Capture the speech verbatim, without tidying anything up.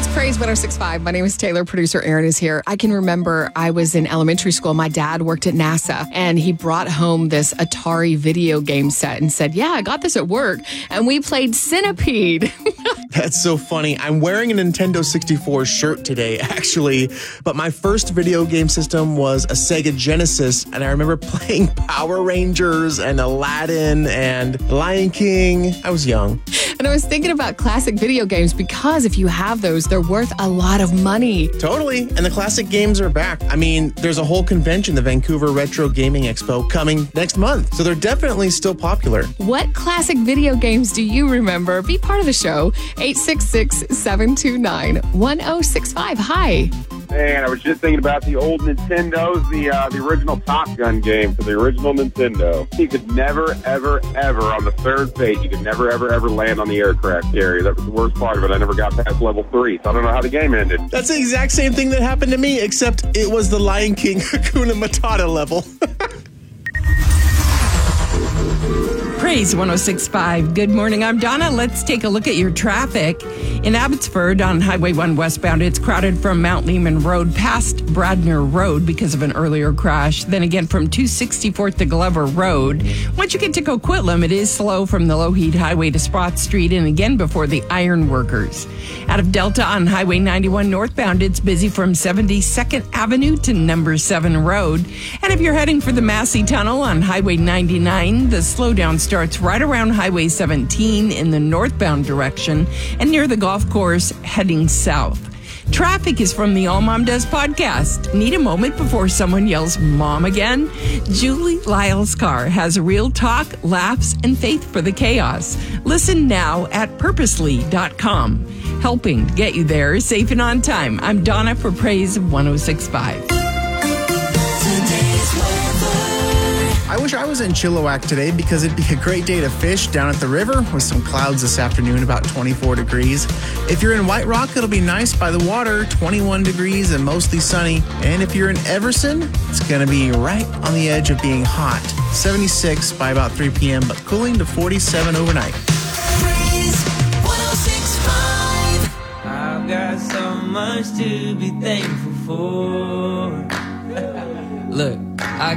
It's Praise one oh six point five. My name is Taylor. Producer Aaron is here. I can remember I was in elementary school. My dad worked at NASA, and he brought home this Atari video game set and said, yeah, I got this at work. And we played Centipede. That's so funny. I'm wearing a Nintendo sixty-four shirt today, actually. But my first video game system was a Sega Genesis, and I remember playing Power Rangers and Aladdin and Lion King. I was young. And I was thinking about classic video games because if you have those, they're worth a lot of money. Totally. And the classic games are back. I mean, there's a whole convention, the Vancouver Retro Gaming Expo, coming next month. So they're definitely still popular. What classic video games do you remember? Be part of the show. eight six six, seven two nine, one oh six five. Hi. Man, I was just thinking about the old Nintendos, the uh, the original Top Gun game for the original Nintendo. You could never, ever, ever, on the third page, you could never, ever, ever land on the aircraft carrier. That was the worst part of it. I never got past level three, so I don't know how the game ended. That's the exact same thing that happened to me, except it was the Lion King Hakuna Matata level. Praise one oh six point five. Good morning. I'm Donna. Let's take a look at your traffic. In Abbotsford on Highway one westbound, it's crowded from Mount Lehman Road past Bradner Road because of an earlier crash. Then again from two sixty-fourth to Glover Road. Once you get to Coquitlam, it is slow from the Lougheed Highway to Sprott Street and again before the Iron Workers. Out of Delta on Highway ninety-one northbound, it's busy from seventy-second Avenue to Number seven Road. And if you're heading for the Massey Tunnel on Highway ninety-nine, the slowdown starts right around Highway seventeen in the northbound direction and near the golf course heading south. Traffic is from the All Mom Does podcast. Need a moment before someone yells mom again? Julie Lyle's car has real talk, laughs, and faith for the chaos. Listen now at purposely dot com. Helping to get you there safe and on time. I'm Donna for Praise one oh six point five. I wish I was in Chilliwack today because it'd be a great day to fish down at the river with some clouds this afternoon, about twenty-four degrees. If you're in White Rock, it'll be nice by the water, twenty-one degrees and mostly sunny. And if you're in Everson, it's going to be right on the edge of being hot, seventy-six by about three p.m., but cooling to forty-seven overnight. Praise one oh six point five. I've got so much to be thankful for. Look.